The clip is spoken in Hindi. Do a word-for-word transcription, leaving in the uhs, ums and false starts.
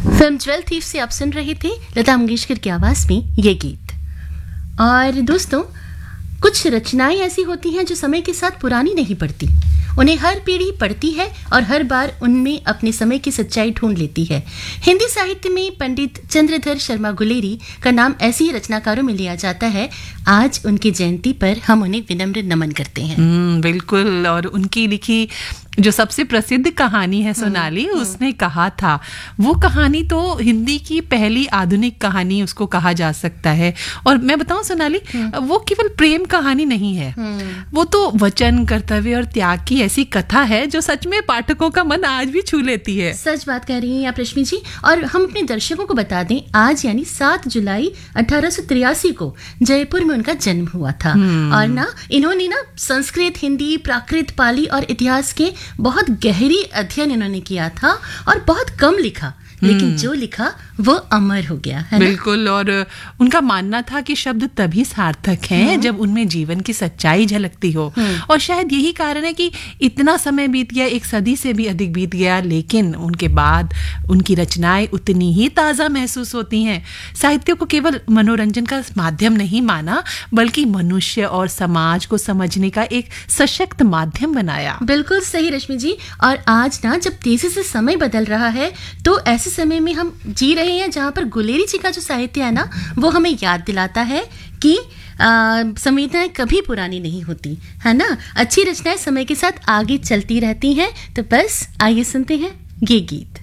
फिल्म ज्वेल थीफ से आप सुन रहे थे लता मंगेशकर की आवाज में ये गीत। और दोस्तों, कुछ रचनाएं ऐसी होती हैं जो समय के साथ पुरानी नहीं पड़ती, उन्हें हर पीढ़ी पढ़ती है और हर बार उनमें अपने समय की सच्चाई ढूंढ लेती है। हिंदी साहित्य में पंडित चंद्रधर शर्मा गुलेरी का नाम ऐसी रचनाकारों में लिया जाता है। आज उनकी जयंती पर हम उन्हें विनम्र नमन करते हैं। हम्म, बिल्कुल। और उनकी लिखी जो सबसे प्रसिद्ध कहानी है सोनाली, उसने कहा था, वो कहानी तो हिंदी की पहली आधुनिक कहानी उसको कहा जा सकता है। और मैं बताऊं सोनाली, वो केवल प्रेम कहानी नहीं है, वो तो वचन, कर्तव्य और त्याग की ऐसी कथा है जो सच में पाठकों का मन आज भी छू लेती है। सच बात कह रही हैं आप रश्मि जी। और हम अपने दर्शकों को बता दें, आज यानी सात जुलाई अठारह सौ तिरासी को जयपुर में उनका जन्म हुआ था। और ना इन्होंने ना संस्कृत, हिंदी, प्राकृत, पाली और इतिहास के बहुत गहरी अध्ययन इन्होंने किया था और बहुत कम लिखा, लेकिन जो लिखा वो अमर हो गया है। बिल्कुल। और उनका मानना था कि शब्द तभी सार्थक हैं जब उनमें जीवन की सच्चाई झलकती हो। और शायद यही कारण है कि इतना समय बीत गया, एक सदी से भी अधिक बीत गया, लेकिन उनके बाद उनकी रचनाएं उतनी ही ताजा महसूस होती हैं। साहित्य को केवल मनोरंजन का माध्यम नहीं माना, बल्कि मनुष्य और समाज को समझने का एक सशक्त माध्यम बनाया। बिल्कुल सही रश्मि जी। और आज ना जब तेजी से समय बदल रहा है, तो ऐसे समय में हम जी रहे हैं जहां पर गुलेरी जी का जो साहित्य है ना, वो हमें याद दिलाता है कि संवेदनाएं कभी पुरानी नहीं होती, है ना। अच्छी रचनाएं समय के साथ आगे चलती रहती हैं। तो बस आइए सुनते हैं ये गीत।